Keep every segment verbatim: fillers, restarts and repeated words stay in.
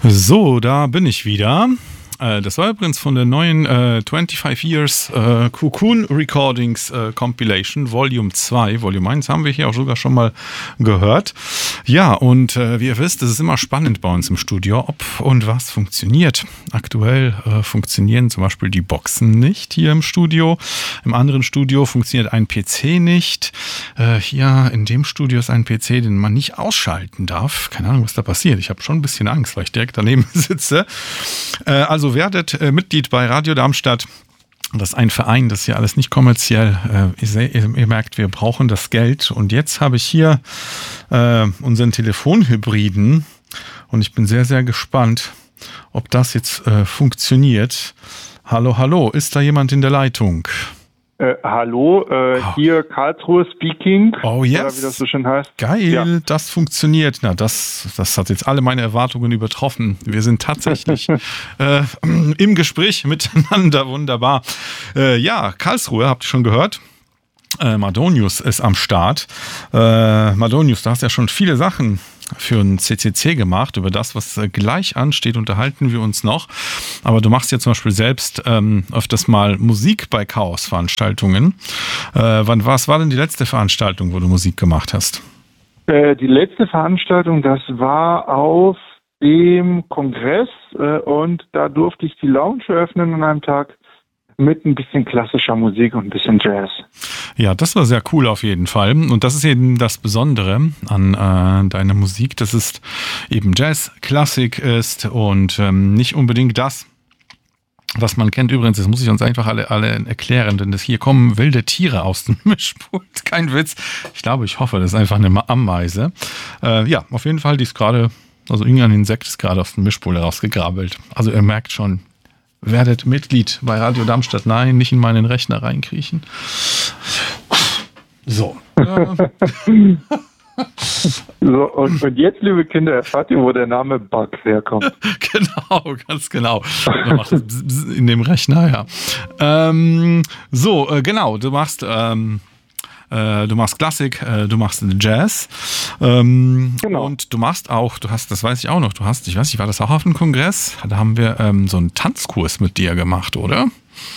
So, da bin ich wieder. Äh, das war übrigens von der neuen äh, fünfundzwanzig Years äh, Cocoon Recordings äh, Compilation, Volume zwei. Volume eins haben wir hier auch sogar schon mal gehört. Ja, und äh, wie ihr wisst, es ist immer spannend bei uns im Studio, ob und was funktioniert. Aktuell äh, funktionieren zum Beispiel die Boxen nicht hier im Studio. Im anderen Studio funktioniert ein P C nicht. Äh, hier in dem Studio ist ein P C, den man nicht ausschalten darf. Keine Ahnung, was da passiert. Ich habe schon ein bisschen Angst, weil ich direkt daneben sitze. Äh, also werdet äh, Mitglied bei Radio Darmstadt. Das ist ein Verein, das ist ja alles nicht kommerziell. Äh, ihr, seht, ihr, ihr merkt, wir brauchen das Geld. Und jetzt habe ich hier äh, unseren Telefonhybriden und ich bin sehr, sehr gespannt, ob das jetzt äh, funktioniert. Hallo, hallo, ist da jemand in der Leitung? Äh, hallo, äh, oh. Hier Karlsruhe speaking. Oh yes. Oder wie das so schön heißt. Geil, ja. Das funktioniert. Na, das, das hat jetzt alle meine Erwartungen übertroffen. Wir sind tatsächlich äh, im Gespräch miteinander. Wunderbar. Äh, ja, Karlsruhe, habt ihr schon gehört? Äh, Madonius ist am Start. Äh, Madonius, du hast ja schon viele Sachen für ein C C C gemacht. Über das, was gleich ansteht, unterhalten wir uns noch. Aber du machst ja zum Beispiel selbst ähm, öfters mal Musik bei Chaos-Veranstaltungen. Äh, wann, was war denn die letzte Veranstaltung, wo du Musik gemacht hast? Äh, die letzte Veranstaltung, das war auf dem Kongress äh, und da durfte ich die Lounge eröffnen an einem Tag mit ein bisschen klassischer Musik und ein bisschen Jazz. Ja, das war sehr cool auf jeden Fall. Und das ist eben das Besondere an äh, deiner Musik, dass es eben Jazz, Klassik ist und ähm, nicht unbedingt das, was man kennt. Übrigens, das muss ich uns einfach alle, alle erklären, denn das hier kommen wilde Tiere aus dem Mischpult. Kein Witz. Ich glaube, ich hoffe, das ist einfach eine Ameise. Äh, ja, auf jeden Fall, die ist gerade, also irgendein Insekt ist gerade aus dem Mischpult rausgegrabbelt. Also ihr merkt schon, werdet Mitglied bei Radio Darmstadt. Nein, nicht in meinen Rechner reinkriechen. So. So, und, und jetzt, liebe Kinder, erfahrt ihr, wo der Name Bug herkommt. Genau, ganz genau. In dem Rechner, ja. Ähm, so, äh, genau, du machst... Ähm, Du machst Klassik, du machst Jazz ähm, genau. Und du machst auch, du hast, das weiß ich auch noch, du hast, ich weiß nicht, war das auch auf dem Kongress? Da haben wir ähm, so einen Tanzkurs mit dir gemacht, oder?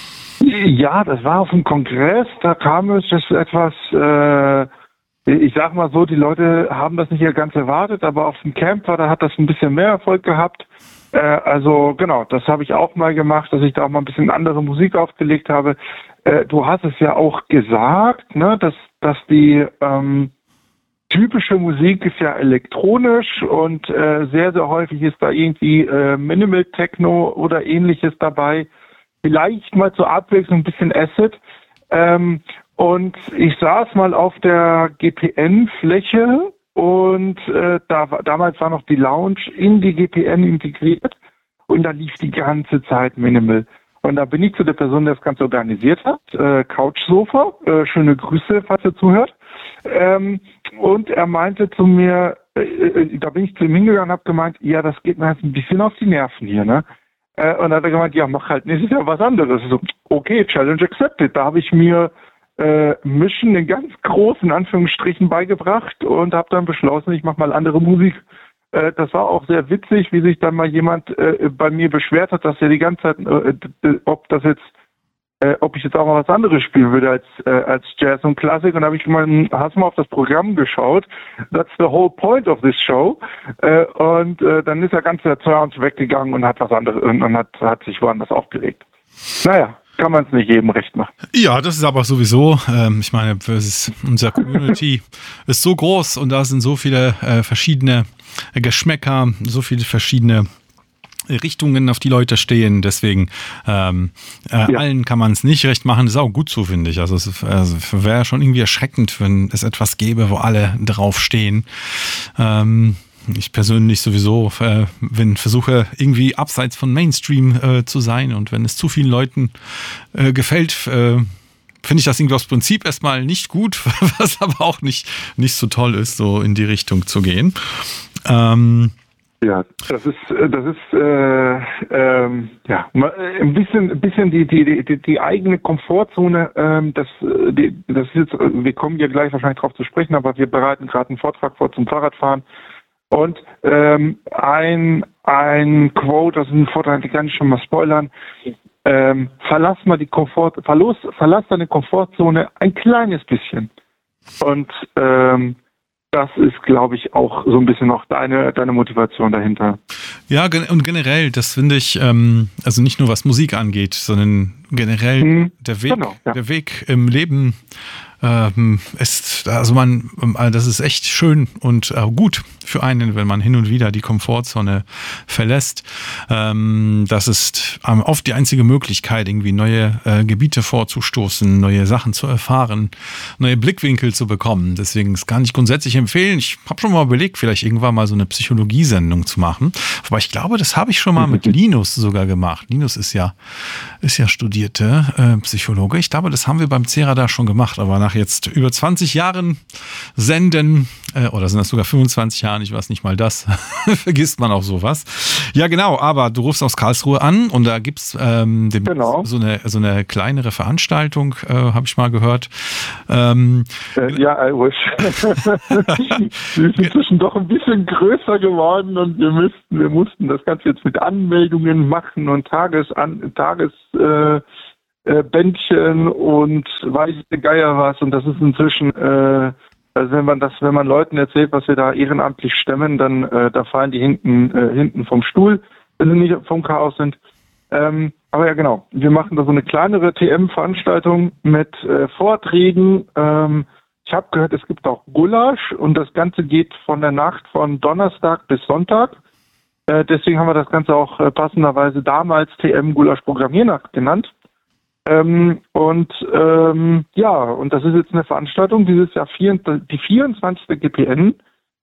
Ja, das war auf dem Kongress, da kam es das etwas, äh, ich sag mal so, die Leute haben das nicht ganz erwartet, aber auf dem Camp war, da hat das ein bisschen mehr Erfolg gehabt. Äh, also genau, das habe ich auch mal gemacht, dass ich da auch mal ein bisschen andere Musik aufgelegt habe. Äh, du hast es ja auch gesagt, ne, dass, dass die ähm, typische Musik ist ja elektronisch und äh, sehr, sehr häufig ist da irgendwie äh, Minimal Techno oder ähnliches dabei. Vielleicht mal zur Abwechslung ein bisschen Acid. Ähm, und ich saß mal auf der G P N-Fläche und äh, da, damals war noch die Lounge in die G P N integriert und da lief die ganze Zeit Minimal. Und da bin ich zu der Person, die das Ganze organisiert hat, äh, Couchsofa, äh, schöne Grüße, falls ihr zuhört. Ähm, und er meinte zu mir, äh, äh, da bin ich zu ihm hingegangen und habe gemeint, ja, das geht mir jetzt ein bisschen auf die Nerven hier, ne? Äh, und dann hat er gemeint, ja, mach halt nächstes Jahr was anderes. So, okay, Challenge accepted. Da habe ich mir äh, Mischen in ganz großen Anführungsstrichen beigebracht und habe dann beschlossen, ich mache mal andere Musik. Äh, das war auch sehr witzig, wie sich dann mal jemand äh, bei mir beschwert hat, dass er die ganze Zeit, äh, d- ob das jetzt, äh, ob ich jetzt auch mal was anderes spielen würde als äh, als Jazz und Klassik. Und da habe ich mal, hast du mal auf das Programm geschaut? That's the whole point of this show. Äh, und äh, dann ist er ganz erzeugt weggegangen und hat was anderes und, und hat hat sich woanders aufgelegt. Naja. Kann man es nicht jedem recht machen. Ja, das ist aber sowieso, ähm, ich meine, ist, unser Community ist so groß und da sind so viele äh, verschiedene Geschmäcker, so viele verschiedene Richtungen, auf die Leute stehen. Deswegen ähm, äh, ja. allen kann man es nicht recht machen. Das ist auch gut so, finde ich. Also es also, wäre schon irgendwie erschreckend, wenn es etwas gäbe, wo alle drauf stehen. Ähm, Ich persönlich sowieso äh, wenn versuche, irgendwie abseits von Mainstream äh, zu sein und wenn es zu vielen Leuten äh, gefällt, äh, finde ich das irgendwie aus Prinzip erstmal nicht gut, was aber auch nicht, nicht so toll ist, so in die Richtung zu gehen. Ähm, Ja, das ist das ist äh, ähm, ja ein bisschen ein bisschen die die die, die eigene Komfortzone. Ähm, das die, das ist jetzt, wir kommen ja gleich wahrscheinlich drauf zu sprechen, aber wir bereiten gerade einen Vortrag vor zum Fahrradfahren. Und ähm, ein, ein Quote, das ist ein Vortrag, den kann ich schon mal spoilern. Ähm, verlass mal die Komfort, verlass, verlass deine Komfortzone ein kleines bisschen. Und ähm, das ist, glaube ich, auch so ein bisschen noch deine, deine Motivation dahinter. Ja, und generell, das finde ich, ähm, also nicht nur was Musik angeht, sondern generell hm, der Weg, genau, ja. der Weg im Leben ähm, ist, also man, das ist echt schön und äh, gut für einen, wenn man hin und wieder die Komfortzone verlässt. Ähm, das ist ähm, oft die einzige Möglichkeit, irgendwie neue äh, Gebiete vorzustoßen, neue Sachen zu erfahren, neue Blickwinkel zu bekommen. Deswegen ist gar nicht grundsätzlich empfehlen. Ich habe schon mal überlegt, vielleicht irgendwann mal so eine Psychologiesendung zu machen. Aber ich glaube, das habe ich schon mal mit Linus sogar gemacht. Linus ist ja, ist ja studierte äh, Psychologe. Ich glaube, das haben wir beim Cera da schon gemacht, aber nach jetzt über zwanzig Jahren Senden, äh, oder sind das sogar fünfundzwanzig Jahren, ich weiß nicht mal das, vergisst man auch sowas. Ja, genau, aber du rufst aus Karlsruhe an und da gibt es ähm, genau. so, eine, so eine kleinere Veranstaltung, äh, habe ich mal gehört. Ähm, äh, ja, I wish. Wir sind inzwischen doch ein bisschen größer geworden und wir müssten, wir mussten das Ganze jetzt mit Anmeldungen machen und Tages, an, Tages äh, Äh, Bändchen und weiß der Geier was, und das ist inzwischen, äh, also wenn man das, wenn man Leuten erzählt, was wir da ehrenamtlich stemmen, dann äh, da fallen die hinten äh, hinten vom Stuhl, wenn sie nicht vom Chaos sind. Ähm, aber ja, genau, wir machen da so eine kleinere T M-Veranstaltung mit äh, Vorträgen. Ähm, ich habe gehört, es gibt auch Gulasch und das Ganze geht von der Nacht von Donnerstag bis Sonntag. Äh, deswegen haben wir das Ganze auch äh, passenderweise damals T M Gulasch Programmiernacht genannt. Ähm, und ähm, ja, und das ist jetzt eine Veranstaltung, dieses Jahr vier, die vierundzwanzigste G P N,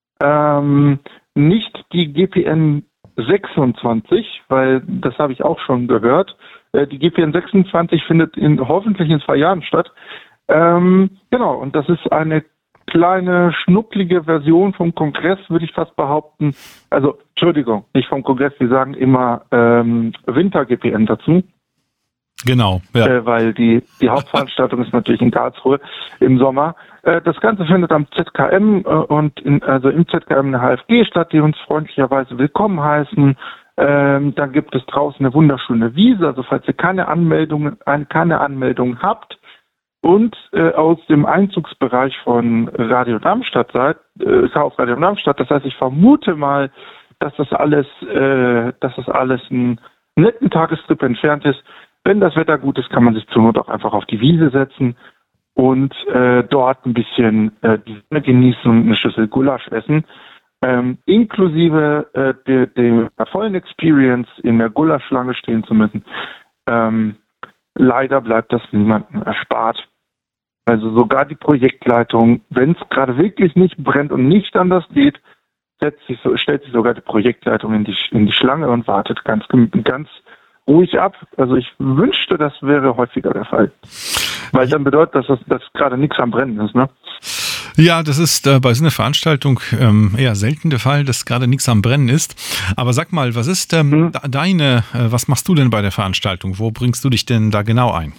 ähm, nicht die G P N sechsundzwanzig, weil das habe ich auch schon gehört. Äh, die G P N sechsundzwanzig findet in, hoffentlich in zwei Jahren statt. Ähm, genau, und das ist eine kleine, schnucklige Version vom Kongress, würde ich fast behaupten. Also, Entschuldigung, nicht vom Kongress, wir sagen immer ähm, Winter-G P N dazu. Genau, ja. Äh, weil die, die Hauptveranstaltung ist natürlich in Karlsruhe im Sommer. Äh, das Ganze findet am Z K M äh, und in, also im Z K M eine H F G statt, die uns freundlicherweise willkommen heißen. Ähm, dann gibt es draußen eine wunderschöne Wiese, also falls ihr keine Anmeldung, keine Anmeldung habt und äh, aus dem Einzugsbereich von Radio Darmstadt seid, äh, auf Radio Darmstadt, das heißt, ich vermute mal, dass das alles, äh, dass das alles einen netten Tagestrip entfernt ist. Wenn das Wetter gut ist, kann man sich zur Not auch einfach auf die Wiese setzen und äh, dort ein bisschen äh, die Sonne genießen und eine Schüssel Gulasch essen. Ähm, inklusive äh, der, der vollen Experience in der Gulaschschlange stehen zu müssen. Ähm, leider bleibt das niemandem erspart. Also sogar die Projektleitung, wenn es gerade wirklich nicht brennt und nicht anders geht, setzt sich so, stellt sich sogar die Projektleitung in die, in die Schlange und wartet ganz, ganz ruhig ab. Also ich wünschte, das wäre häufiger der Fall. Weil dann bedeutet das, dass, dass gerade nichts am Brennen ist, ne? Ja, das ist äh, bei so einer Veranstaltung ähm, eher selten der Fall, dass gerade nichts am Brennen ist. Aber sag mal, was ist ähm, hm. deine, äh, was machst du denn bei der Veranstaltung? Wo bringst du dich denn da genau ein?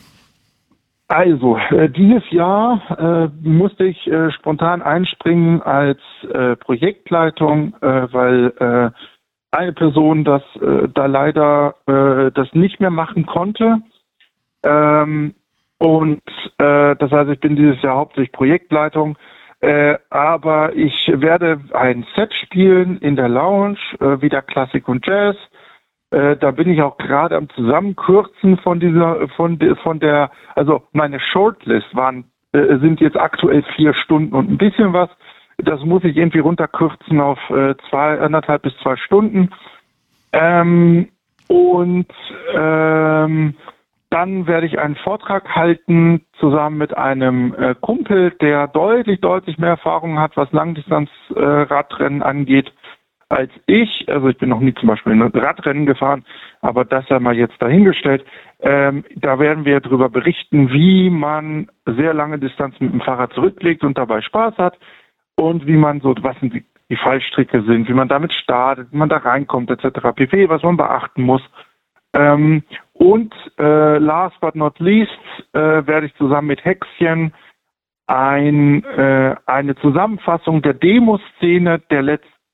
Also, äh, dieses Jahr äh, musste ich äh, spontan einspringen als äh, Projektleitung, äh, weil äh, eine Person das äh, da leider äh, das nicht mehr machen konnte. Ähm, und äh, das heißt, ich bin dieses Jahr hauptsächlich Projektleitung. Äh, aber ich werde ein Set spielen in der Lounge, äh, wieder Klassik und Jazz. Äh, da bin ich auch gerade am Zusammenkürzen von dieser, von de, von der, also meine Shortlist waren, äh, sind jetzt aktuell vier Stunden und ein bisschen was. Das muss ich irgendwie runterkürzen auf äh, zwei, anderthalb bis zwei Stunden. Ähm, und ähm, dann werde ich einen Vortrag halten, zusammen mit einem äh, Kumpel, der deutlich, deutlich mehr Erfahrung hat, was Langdistanz-Radrennen äh, angeht, als ich. Also ich bin noch nie zum Beispiel ein Radrennen gefahren, aber das sei mal jetzt dahingestellt. Ähm, da werden wir darüber berichten, wie man sehr lange Distanzen mit dem Fahrrad zurücklegt und dabei Spaß hat. Und wie man so, was die, die Fallstricke sind, wie man damit startet, wie man da reinkommt, et cetera pp., was man beachten muss. Ähm, und äh, last but not least äh, werde ich zusammen mit Hexchen ein, äh, eine Zusammenfassung der Demoszene der letzten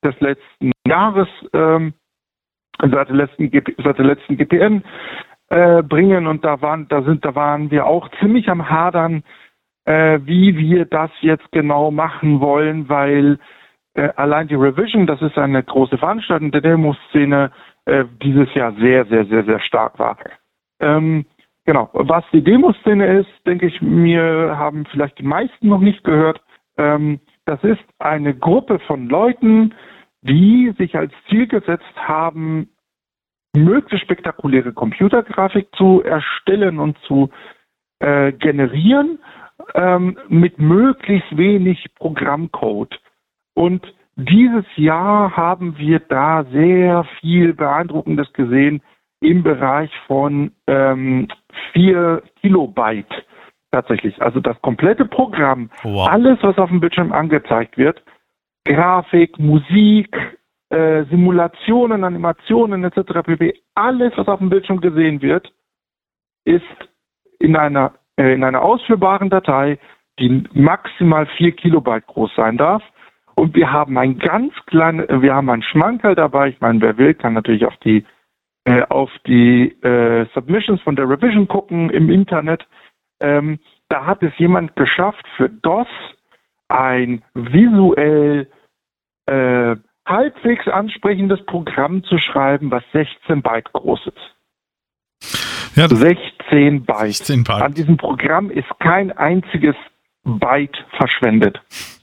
des letzten Jahres, ähm, seit der letzten, seit der letzten G P N äh, bringen. Und da waren, da sind, da waren wir auch ziemlich am Hadern, äh, wie wir das jetzt genau machen wollen, weil äh, allein die Revision, das ist eine große Veranstaltung der Demoszene, äh, dieses Jahr sehr, sehr, sehr, sehr stark war. Ähm, genau. Was die Demoszene ist, denke ich, mir haben vielleicht die meisten noch nicht gehört. Ähm, das ist eine Gruppe von Leuten, die sich als Ziel gesetzt haben, möglichst spektakuläre Computergrafik zu erstellen und zu äh, generieren, ähm, mit möglichst wenig Programmcode. Und dieses Jahr haben wir da sehr viel Beeindruckendes gesehen im Bereich von ähm, vier Kilobyte tatsächlich. Also das komplette Programm, wow. Alles, was auf dem Bildschirm angezeigt wird, Grafik, Musik, äh, Simulationen, Animationen et cetera pp. Alles, was auf dem Bildschirm gesehen wird, ist in einer, äh, in einer ausführbaren Datei, die maximal vier Kilobyte groß sein darf. Und wir haben ein ganz kleines, wir haben ein Schmankerl dabei. Ich meine, wer will, kann natürlich auf die, äh, auf die äh, Submissions von der Revision gucken im Internet. Ähm, da hat es jemand geschafft, für DOS ein visuell äh, halbwegs ansprechendes Programm zu schreiben, was sechzehn Byte groß ist. Ja, sechzehn Byte. sechzehn Byte. An diesem Programm ist kein einziges Byte verschwendet.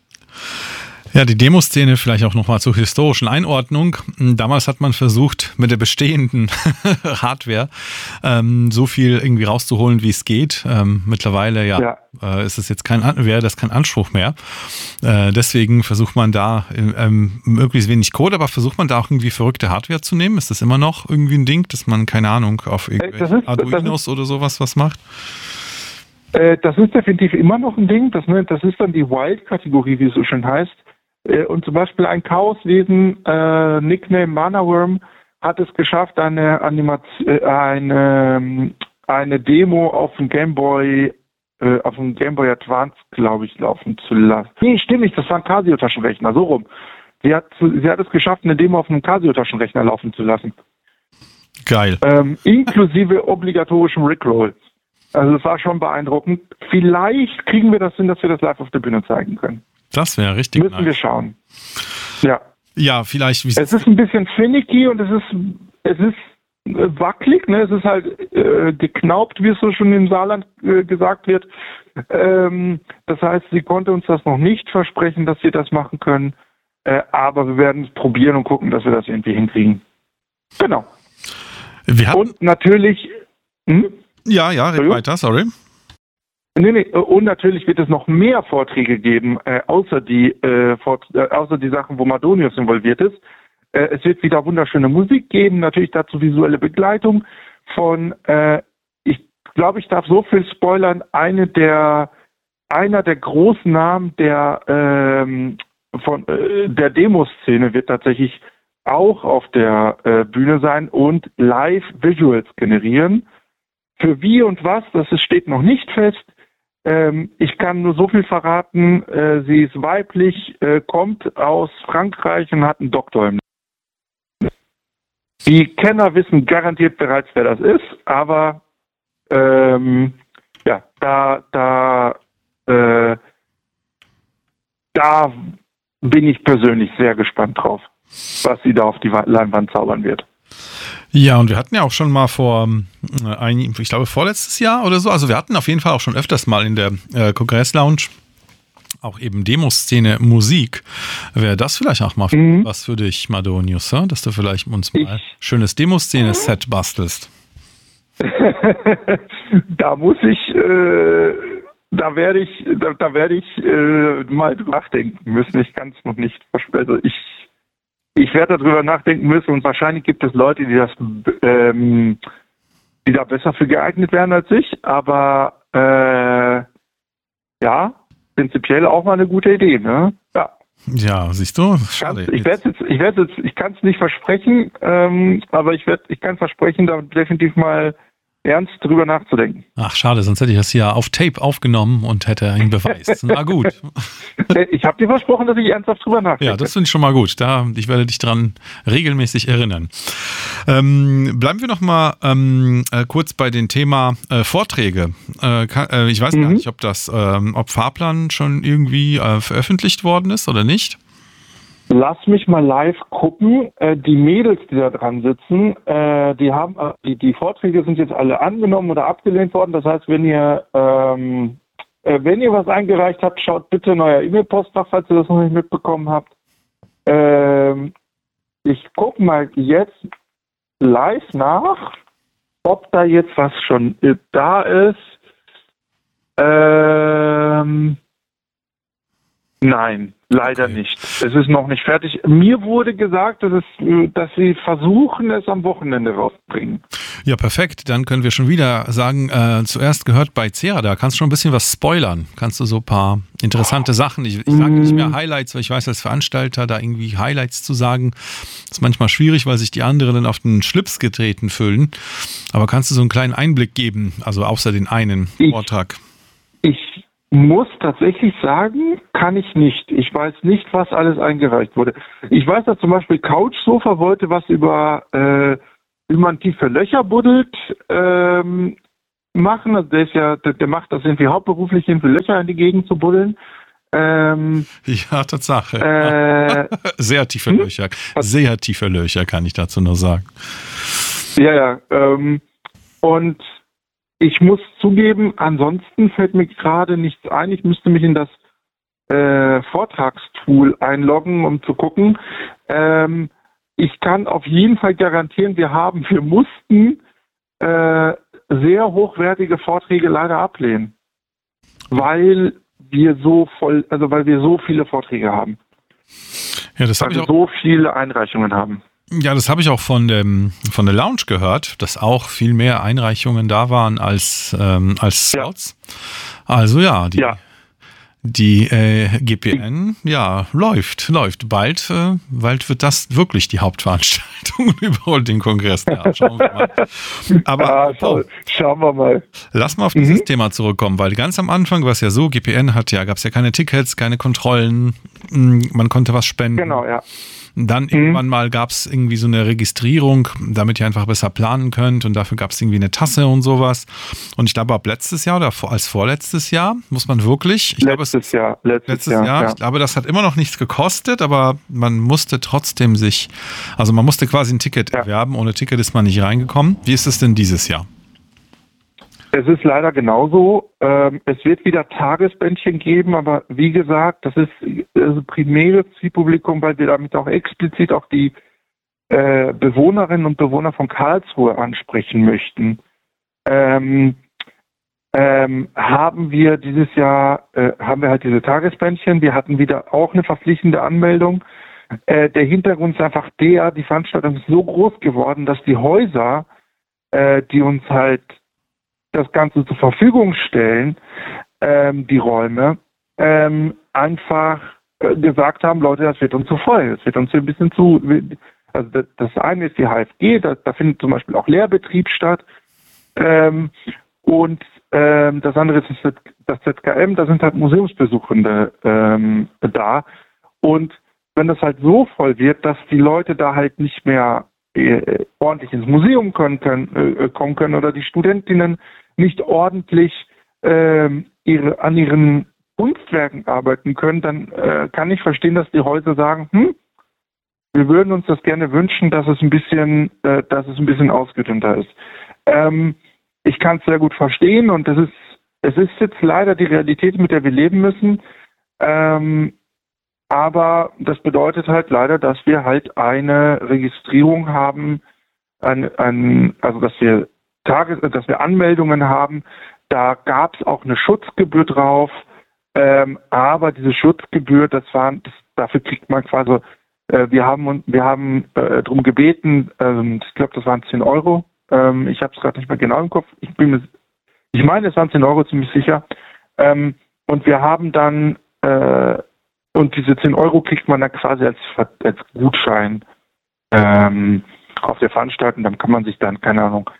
Ja, die Demoszene vielleicht auch nochmal zur historischen Einordnung. Damals hat man versucht, mit der bestehenden Hardware ähm, so viel irgendwie rauszuholen, wie es geht. Ähm, mittlerweile ja, ja. Äh, ist es jetzt kein, wäre das kein Anspruch mehr. Äh, deswegen versucht man da ähm, möglichst wenig Code, aber versucht man da auch irgendwie verrückte Hardware zu nehmen? Ist das immer noch irgendwie ein Ding, dass man, keine Ahnung, auf irgendwelche ist, Arduinos oder sowas was macht? Äh, das ist definitiv immer noch ein Ding. Das, ne, das ist dann die Wild-Kategorie, wie es so schön heißt. Und zum Beispiel ein Chaoswesen, äh, Nickname Manaworm, hat es geschafft, eine Animation, äh, eine, eine Demo auf dem Game Boy, äh, auf dem Game Boy Advance, glaube ich, laufen zu lassen. Nee, stimmt nicht, das war ein Casio-Taschenrechner, so rum. Sie hat, sie hat es geschafft, eine Demo auf einem Casio-Taschenrechner laufen zu lassen. Geil. Ähm, inklusive obligatorischem Rickroll. Also es war schon beeindruckend. Vielleicht kriegen wir das hin, dass wir das live auf der Bühne zeigen können. Das wäre richtig Müssen nice. wir schauen. Ja. Ja, vielleicht. Wie es ist ein bisschen finicky und es ist, es ist wackelig, ne? Es ist halt äh, geknaubt, wie es so schon im Saarland äh, gesagt wird. Ähm, das heißt, sie konnte uns das noch nicht versprechen, dass wir das machen können. Äh, aber wir werden es probieren und gucken, dass wir das irgendwie hinkriegen. Genau. Wir und natürlich. Hm? Ja, ja, red weiter, sorry. Nee, nee, und natürlich wird es noch mehr Vorträge geben, äh, außer die äh, Vort- äh, außer die Sachen, wo Madonius involviert ist. Äh, es wird wieder wunderschöne Musik geben, natürlich dazu visuelle Begleitung von, äh, ich glaube, ich darf so viel spoilern, eine der, einer der großen Namen der, ähm, von, äh, der Demoszene wird tatsächlich auch auf der äh, Bühne sein und Live-Visuals generieren. Für wie und was, das steht noch nicht fest. Ähm, ich kann nur so viel verraten, äh, sie ist weiblich, äh, kommt aus Frankreich und hat einen Doktor im Namen. Die Kenner wissen garantiert bereits, wer das ist, aber ähm, ja, da, da, äh, da bin ich persönlich sehr gespannt drauf, was sie da auf die Leinwand zaubern wird. Ja, und wir hatten ja auch schon mal vor, ein, ich glaube vorletztes Jahr oder so, also wir hatten auf jeden Fall auch schon öfters mal in der äh, Kongress-Lounge auch eben Demoszene Musik. Wäre das vielleicht auch mal mhm. was für dich, Madonius, ja? Dass du vielleicht uns mal ich. schönes Demoszene-Set bastelst? Da muss ich, äh, da werde ich, da, da werde ich äh, mal drüber nachdenken müssen. Ich kann es noch nicht versprechen. Also ich Ich werde darüber nachdenken müssen und wahrscheinlich gibt es Leute, die das, ähm, die da besser für geeignet wären als ich, aber äh, ja, prinzipiell auch mal eine gute Idee, ne? Ja. Ja, siehst du? Schade. Ich werde jetzt, ich werde jetzt, ich kann es nicht versprechen, ähm, aber ich werde, ich kann versprechen, da definitiv mal ernst drüber nachzudenken. Ach, schade, sonst hätte ich das hier auf Tape aufgenommen und hätte einen Beweis. Na gut. Ich habe dir versprochen, dass ich ernsthaft drüber nachdenke. Ja, das finde ich schon mal gut. Da, ich werde dich dran regelmäßig erinnern. Ähm, bleiben wir noch mal ähm, äh, kurz bei dem Thema äh, Vorträge. Äh, kann, äh, ich weiß mhm. gar nicht, ob das, ähm, ob Fahrplan schon irgendwie äh, veröffentlicht worden ist oder nicht. Lass mich mal live gucken. Äh, die Mädels, die da dran sitzen, äh, die haben, äh, die, die Vorträge sind jetzt alle angenommen oder abgelehnt worden. Das heißt, wenn ihr, ähm, äh, wenn ihr was eingereicht habt, schaut bitte in euer E-Mail-Postfach, falls ihr das noch nicht mitbekommen habt. Ähm, ich gucke mal jetzt live nach, ob da jetzt was schon da ist. Ähm, nein. Leider okay. nicht. Es ist noch nicht fertig. Mir wurde gesagt, dass, es, dass sie versuchen, es am Wochenende rauszubringen. Ja, perfekt. Dann können wir schon wieder sagen, äh, zuerst gehört bei Cera, da kannst du schon ein bisschen was spoilern. Kannst du so ein paar interessante Sachen, ich, ich sage nicht mehr Highlights, weil ich weiß, als Veranstalter da irgendwie Highlights zu sagen, ist manchmal schwierig, weil sich die anderen dann auf den Schlips getreten fühlen. Aber kannst du so einen kleinen Einblick geben, also außer den einen ich, Vortrag? Ich muss tatsächlich sagen, kann ich nicht. Ich weiß nicht, was alles eingereicht wurde. Ich weiß, dass zum Beispiel Couchsofa wollte was über, äh, wie man tiefe Löcher buddelt, ähm, machen. Also der ist ja, der, der macht das irgendwie hauptberuflich, hin für Löcher in die Gegend zu buddeln. Ähm, ja, Tatsache. Äh, sehr tiefe hm? Löcher. Sehr tiefe Löcher, kann ich dazu nur sagen. Ja, ja. Ähm, und ich muss zugeben, ansonsten fällt mir gerade nichts ein. Ich müsste mich in das äh, Vortragstool einloggen, um zu gucken. Ähm, ich kann auf jeden Fall garantieren, wir haben, wir mussten äh, sehr hochwertige Vorträge leider ablehnen, weil wir so voll, also weil wir so viele Vorträge haben. Ja, das habe also ich auch. so viele Einreichungen haben. Ja, das habe ich auch von dem von der Lounge gehört, dass auch viel mehr Einreichungen da waren als ähm, als Slots. Ja. Also ja, die ja. die äh, G P N, ja, läuft, läuft. Bald, äh, bald wird das wirklich die Hauptveranstaltung über den Kongress. Ja, schauen wir mal. Aber ah, schau, schauen wir mal. Lass mal auf dieses mhm. Thema zurückkommen, weil ganz am Anfang war es ja so, G P N hat ja, gab es ja keine Tickets, keine Kontrollen, man konnte was spenden. Genau, ja. Dann irgendwann mal gab es irgendwie so eine Registrierung, damit ihr einfach besser planen könnt und dafür gab es irgendwie eine Tasse und sowas. Und ich glaube, ab letztes Jahr oder als vorletztes Jahr muss man wirklich... Ich letztes glaube, es, Jahr. Letztes, letztes Jahr, Jahr. Ja. Ich glaube, das hat immer noch nichts gekostet, aber man musste trotzdem sich... Also man musste quasi ein Ticket ja. erwerben. Ohne Ticket ist man nicht reingekommen. Wie ist es denn dieses Jahr? Es ist leider genauso. Ähm, es wird wieder Tagesbändchen geben, aber wie gesagt, das ist also primäres Zielpublikum, weil wir damit auch explizit auch die äh, Bewohnerinnen und Bewohner von Karlsruhe ansprechen möchten. Ähm, ähm, haben wir dieses Jahr, äh, haben wir halt diese Tagesbändchen. Wir hatten wieder auch eine verpflichtende Anmeldung. Äh, der Hintergrund ist einfach der, die Veranstaltung ist so groß geworden, dass die Häuser, äh, die uns halt das Ganze zur Verfügung stellen, ähm, die Räume, ähm, einfach äh, gesagt haben, Leute, das wird uns zu voll, das wird uns hier ein bisschen zu, also das, das eine ist die H F G, da, da findet zum Beispiel auch Lehrbetrieb statt, ähm, und ähm, das andere ist das, das Z K M, da sind halt Museumsbesuchende ähm, da, und wenn das halt so voll wird, dass die Leute da halt nicht mehr äh, ordentlich ins Museum können, können, äh, kommen können oder die Studentinnen nicht ordentlich äh, ihre, an ihren Kunstwerken arbeiten können, dann äh, kann ich verstehen, dass die Häuser sagen, hm, wir würden uns das gerne wünschen, dass es ein bisschen, äh, dass es ein bisschen ausgedünnter ist. Ähm, ich kann es sehr gut verstehen und das ist, es ist jetzt leider die Realität, mit der wir leben müssen. Ähm, aber das bedeutet halt leider, dass wir halt eine Registrierung haben, ein, ein, also dass wir Tages, dass wir Anmeldungen haben. Da gab es auch eine Schutzgebühr drauf, ähm, aber diese Schutzgebühr, das war, das, dafür kriegt man quasi, äh, wir haben wir haben äh, darum gebeten, ähm, ich glaube, das waren zehn Euro. Ähm, ich habe es gerade nicht mehr genau im Kopf. Ich bin mir, ich meine, es waren zehn Euro ziemlich sicher. Ähm, und wir haben dann äh, und diese zehn Euro kriegt man dann quasi als, als Gutschein ähm, auf der Veranstaltung. Dann kann man sich dann, keine Ahnung,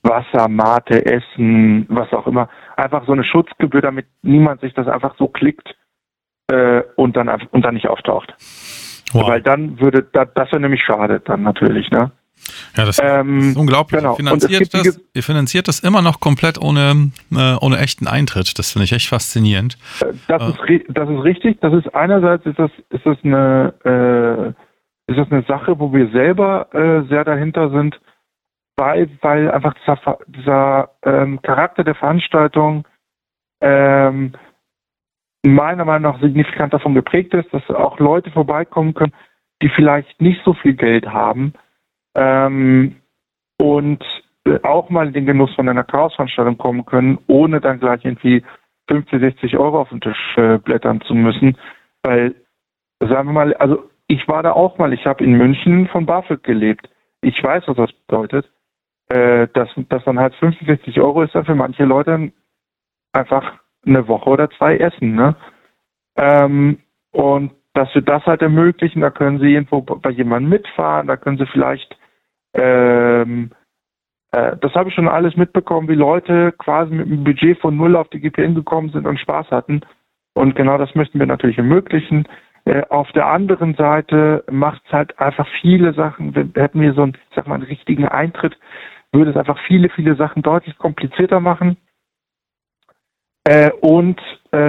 Wasser, Mate, Essen, was auch immer. Einfach so eine Schutzgebühr, damit niemand sich das einfach so klickt äh, und dann und dann nicht auftaucht. Wow. Weil dann würde, das, das wäre nämlich schade dann natürlich, ne? Ja, das ähm, ist unglaublich. Genau. Ihr, finanziert das, ihr finanziert das immer noch komplett ohne, äh, ohne echten Eintritt. Das finde ich echt faszinierend. Das, äh. ist, das ist richtig. Das ist einerseits ist das, ist das eine äh, ist das eine Sache, wo wir selber äh, sehr dahinter sind, weil, weil einfach dieser, dieser ähm, Charakter der Veranstaltung ähm, meiner Meinung nach signifikant davon geprägt ist, dass auch Leute vorbeikommen können, die vielleicht nicht so viel Geld haben, Ähm, und auch mal in den Genuss von einer Chaosveranstaltung kommen können, ohne dann gleich irgendwie fünfzig, sechzig Euro auf den Tisch äh, blättern zu müssen. Weil, sagen wir mal, also ich war da auch mal, ich habe in München von BAföG gelebt. Ich weiß, was das bedeutet. Äh, dass, dass dann halt fünfzig, sechzig Euro ist dann für manche Leute einfach eine Woche oder zwei Essen, ne? Ähm, und dass wir das halt ermöglichen, da können Sie irgendwo bei jemandem mitfahren, da können Sie vielleicht Ähm, äh, das habe ich schon alles mitbekommen, wie Leute quasi mit einem Budget von null auf die G P N gekommen sind und Spaß hatten. Und genau das möchten wir natürlich ermöglichen. Äh, auf der anderen Seite macht es halt einfach viele Sachen, hätten wir so einen, ich sag mal, einen richtigen Eintritt, würde es einfach viele, viele Sachen deutlich komplizierter machen. Äh, und